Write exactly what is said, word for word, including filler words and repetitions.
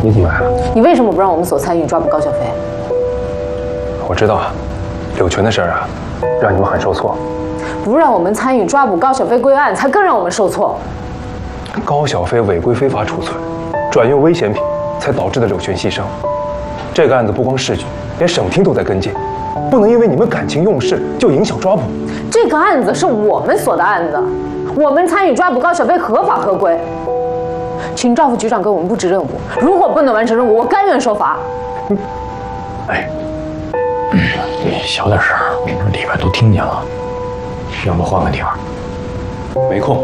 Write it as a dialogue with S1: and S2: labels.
S1: 你怎么来了？
S2: 你为什么不让我们所参与抓捕高小飞？
S1: 我知道啊，柳泉的事儿啊，让你们很受挫。
S2: 不让我们参与抓捕高小飞归案，才更让我们受挫。
S1: 高小飞违规非法储存、转运危险品，才导致的柳泉牺牲。这个案子不光市局，连省厅都在跟进，不能因为你们感情用事就影响抓捕。
S2: 这个案子是我们所的案子，我们参与抓捕高小飞合法合规。请赵副局长给我们布置任务，如果不能完成任务，我甘愿受罚。
S3: 哎，小点声，里边都听见了。要不换个地方？
S1: 没空。